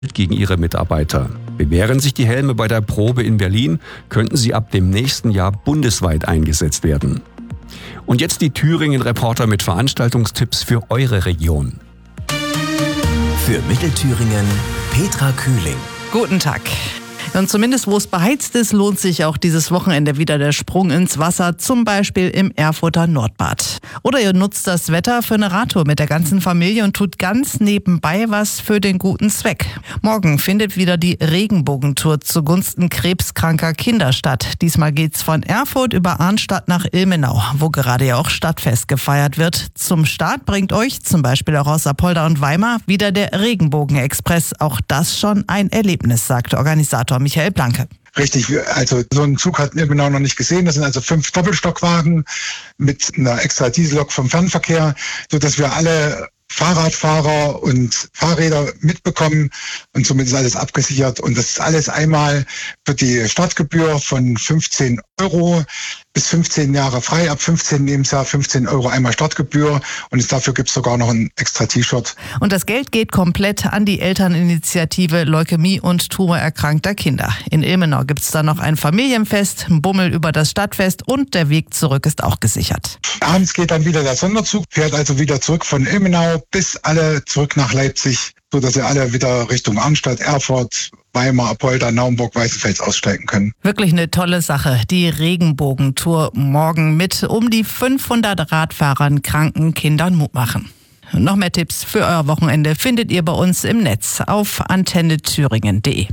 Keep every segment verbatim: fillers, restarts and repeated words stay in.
gegen ihre Mitarbeiter. Bewähren sich die Helme bei der Probe in Berlin, könnten sie ab dem nächsten Jahr bundesweit eingesetzt werden. Und jetzt die Thüringen-Reporter mit Veranstaltungstipps für eure Region. Für Mittelthüringen Petra Kühling. Guten Tag. Und zumindest wo es beheizt ist, lohnt sich auch dieses Wochenende wieder der Sprung ins Wasser, zum Beispiel im Erfurter Nordbad. Oder ihr nutzt das Wetter für eine Radtour mit der ganzen Familie und tut ganz nebenbei was für den guten Zweck. Morgen findet wieder die Regenbogentour zugunsten krebskranker Kinder statt. Diesmal geht's von Erfurt über Arnstadt nach Ilmenau, wo gerade ja auch Stadtfest gefeiert wird. Zum Start bringt euch, zum Beispiel auch aus Apolda und Weimar, wieder der Regenbogenexpress. Auch das schon ein Erlebnis, sagt Organisator Michael Blanke. Richtig, also so einen Zug hatten wir genau noch nicht gesehen. Das sind also fünf Doppelstockwagen mit einer extra Diesellok vom Fernverkehr, sodass wir alle Fahrradfahrer und Fahrräder mitbekommen und somit ist alles abgesichert und das ist alles einmal für die Startgebühr von fünfzehn Euro bis fünfzehn Jahre frei, ab fünfzehn Lebensjahr fünfzehn Euro einmal Startgebühr und dafür gibt es sogar noch ein extra T-Shirt. Und das Geld geht komplett an die Elterninitiative Leukämie und tumorerkrankter Kinder. In Ilmenau gibt es dann noch ein Familienfest, ein Bummel über das Stadtfest und der Weg zurück ist auch gesichert. Abends geht dann wieder der Sonderzug, fährt also wieder zurück von Ilmenau bis alle zurück nach Leipzig, sodass ihr alle wieder Richtung Arnstadt, Erfurt, Weimar, Apolda, Naumburg, Weißenfels aussteigen können. Wirklich eine tolle Sache. Die Regenbogentour morgen mit um die fünfhundert Radfahrern, kranken Kindern Mut machen. Noch mehr Tipps für euer Wochenende findet ihr bei uns im Netz auf antenne thüringen punkt de.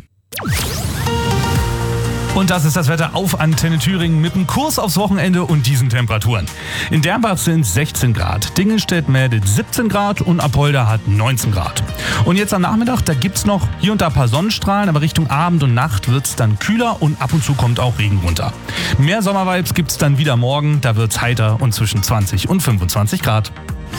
Und das ist das Wetter auf Antenne Thüringen mit einem Kurs aufs Wochenende und diesen Temperaturen. In Dernbach sind sechzehn Grad, Dingelstedt meldet siebzehn Grad und Apolda hat neunzehn Grad. Und jetzt am Nachmittag, da gibt's noch hier und da ein paar Sonnenstrahlen, aber Richtung Abend und Nacht wird's dann kühler und ab und zu kommt auch Regen runter. Mehr Sommervibes gibt's dann wieder morgen, da wird's heiter und zwischen zwanzig und fünfundzwanzig Grad.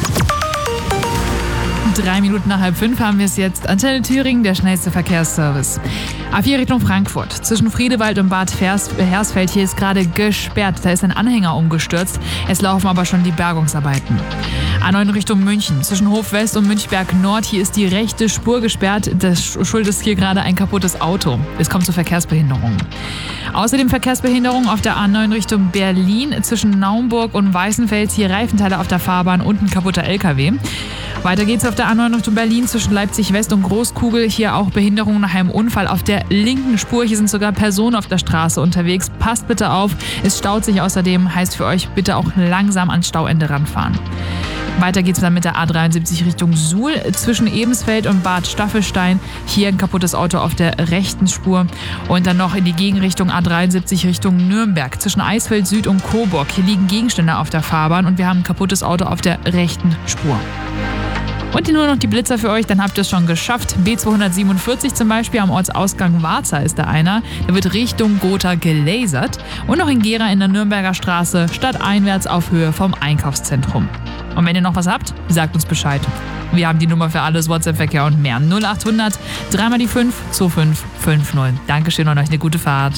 Drei Minuten nach halb fünf haben wir es jetzt. Antenne Thüringen, der schnellste Verkehrsservice. A vier Richtung Frankfurt. Zwischen Friedewald und Bad Hersfeld hier ist gerade gesperrt. Da ist ein Anhänger umgestürzt. Es laufen aber schon die Bergungsarbeiten. A neun Richtung München. Zwischen Hof West und Münchberg Nord. Hier ist die rechte Spur gesperrt. Das Schuld ist hier gerade ein kaputtes Auto. Es kommt zu Verkehrsbehinderungen. Außerdem Verkehrsbehinderung auf der A neun Richtung Berlin. Zwischen Naumburg und Weißenfels. Hier Reifenteile auf der Fahrbahn und ein kaputter L K W. Weiter geht's auf der A neun Richtung Berlin zwischen Leipzig West und Großkugel. Hier auch Behinderung nach einem Unfall auf der linken Spur. Hier sind sogar Personen auf der Straße unterwegs. Passt bitte auf. Es staut sich außerdem. Heißt für euch bitte auch langsam ans Stauende ranfahren. Weiter geht's dann mit der A dreiundsiebzig Richtung Suhl zwischen Ebensfeld und Bad Staffelstein. Hier ein kaputtes Auto auf der rechten Spur. Und dann noch in die Gegenrichtung A dreiundsiebzig Richtung Nürnberg zwischen Eisfeld Süd und Coburg. Hier liegen Gegenstände auf der Fahrbahn und wir haben ein kaputtes Auto auf der rechten Spur. Und nur noch die Blitzer für euch, dann habt ihr es schon geschafft. B zweihundertsiebenundvierzig zum Beispiel am Ortsausgang Warza ist da einer. Der wird Richtung Gotha gelasert. Und noch in Gera in der Nürnberger Straße, stadteinwärts auf Höhe vom Einkaufszentrum. Und wenn ihr noch was habt, sagt uns Bescheid. Wir haben die Nummer für alles, WhatsApp-Verkehr und mehr. null achthundert, drei mal die fünf, zwei fünf fünf null. Dankeschön und euch eine gute Fahrt.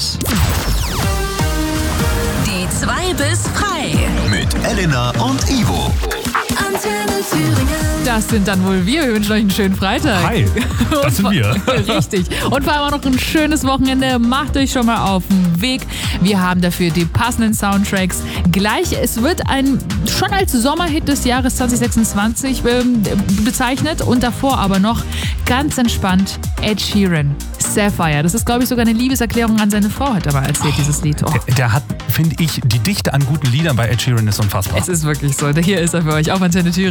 Die zwei bis frei. Mit Elena und Ivo. Antenne Thüringen. Das sind dann wohl wir. Wir wünschen euch einen schönen Freitag. Hi, das sind wir. Richtig. Und vor allem auch noch ein schönes Wochenende. Macht euch schon mal auf den Weg. Wir haben dafür die passenden Soundtracks. Gleich, es wird ein schon als Sommerhit des Jahres zwanzig sechsundzwanzig ähm, bezeichnet. Und davor aber noch ganz entspannt Ed Sheeran. Sapphire. Das ist, glaube ich, sogar eine Liebeserklärung an seine Frau, hat er mal erzählt, dieses Lied. Oh. Der, der hat, finde ich, die Dichte an guten Liedern bei Ed Sheeran ist unfassbar. Es ist wirklich so. Hier ist er für euch auf Antenne Thüringen.